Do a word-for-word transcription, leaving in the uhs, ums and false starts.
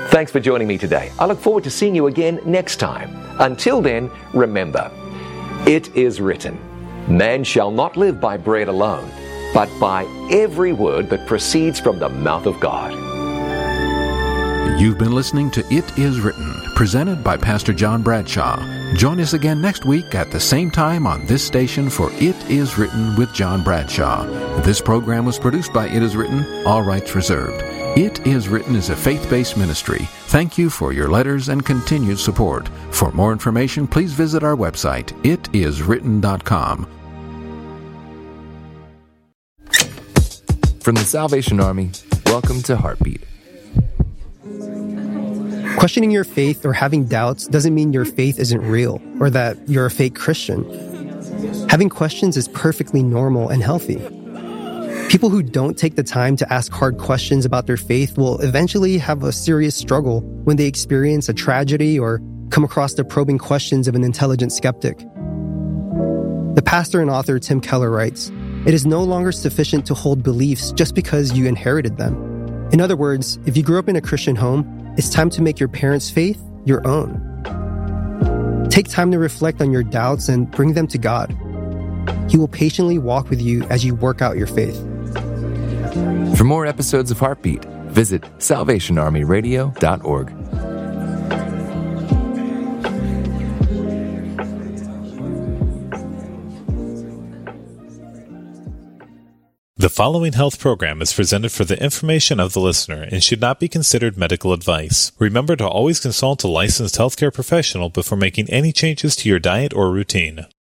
Thanks for joining me today. I look forward to seeing you again next time. Until then, remember, it is written, man shall not live by bread alone, but by every word that proceeds from the mouth of God. You've been listening to It Is Written, presented by Pastor John Bradshaw. Join us again next week at the same time on this station for It Is Written with John Bradshaw. This program was produced by It Is Written, all rights reserved. It Is Written is a faith-based ministry. Thank you for your letters and continued support. For more information, please visit our website, it is written dot com. From the Salvation Army, welcome to Heartbeat. Questioning your faith or having doubts doesn't mean your faith isn't real or that you're a fake Christian. Having questions is perfectly normal and healthy. People who don't take the time to ask hard questions about their faith will eventually have a serious struggle when they experience a tragedy or come across the probing questions of an intelligent skeptic. The pastor and author Tim Keller writes, "It is no longer sufficient to hold beliefs just because you inherited them. In other words, if you grew up in a Christian home, it's time to make your parents' faith your own. Take time to reflect on your doubts and bring them to God. He will patiently walk with you as you work out your faith." For more episodes of Heartbeat, visit salvation army radio dot org. The following health program is presented for the information of the listener and should not be considered medical advice. Remember to always consult a licensed healthcare professional before making any changes to your diet or routine.